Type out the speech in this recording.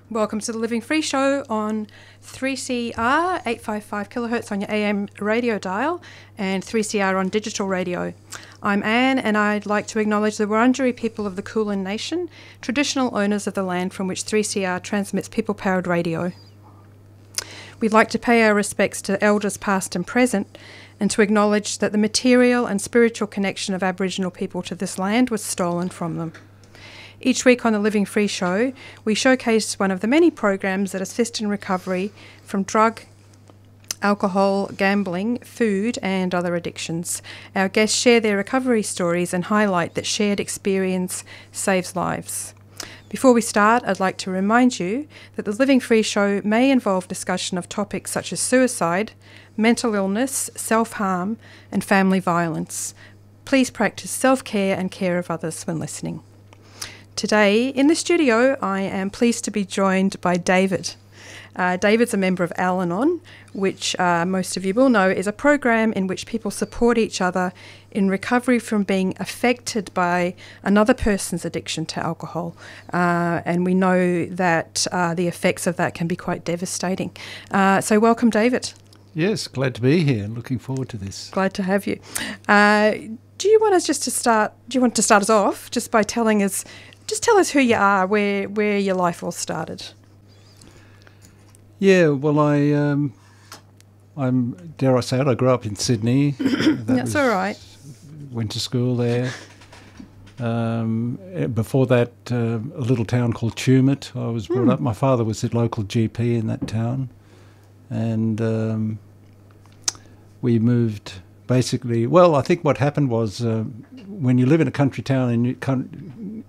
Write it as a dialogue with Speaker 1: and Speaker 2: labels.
Speaker 1: Welcome to the Living Free Show on 3CR, 855 kilohertz on your AM radio dial, and 3CR on digital radio. I'm Anne, and I'd like to acknowledge the Wurundjeri people of the Kulin Nation, traditional owners of the land from which 3CR transmits people-powered radio. We'd like to pay our respects to elders past and present, and to acknowledge that the material and spiritual connection of Aboriginal people to this land was stolen from them. Each week on the Living Free Show, we showcase one of the many programs that assist in recovery from drug, alcohol, gambling, food and other addictions. Our guests share their recovery stories and highlight that shared experience saves lives. Before we start, I'd like to remind you that the Living Free Show may involve discussion of topics such as suicide, mental illness, self-harm and family violence. Please practice self-care and care of others when listening. Today, in the studio, I am pleased to be joined by David. David's a member of Al-Anon, which most of you will know is a program in which people support each other in recovery from being affected by another person's addiction to alcohol. And we know that the effects of that can be quite devastating. So welcome, David.
Speaker 2: Yes, glad to be here. Looking forward to this.
Speaker 1: Glad to have you. Do you want us just to start? Do you want to start us off just by telling us? Just tell us who you are, where your life all started.
Speaker 2: Yeah, well, I'm dare I say it, I grew up in Sydney.
Speaker 1: That's all right.
Speaker 2: Went to school there. Before that, a little town called Tumut. I was brought up. My father was the local GP in that town, and we moved. Basically, well, I think what happened was when you live in a country town and